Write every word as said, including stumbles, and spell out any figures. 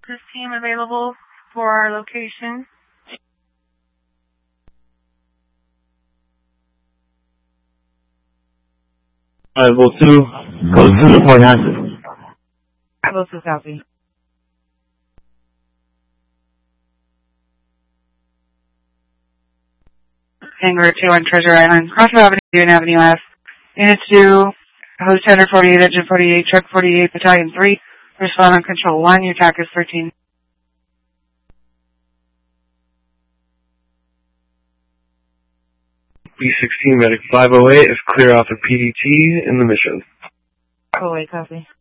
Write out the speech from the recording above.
this team available for our location? five oh two, code two to Port Hampton. five oh two, copy. Hangar two on Treasure Island, Crossville Avenue, and Avenue F. Unit two, host Center forty-eight, Engine forty-eight, Truck forty-eight, Battalion three. Respond on Control one, your T A C is thirteen. B sixteen, Medic five oh eight is clear off of P D T in the mission. Oh, wait, copy.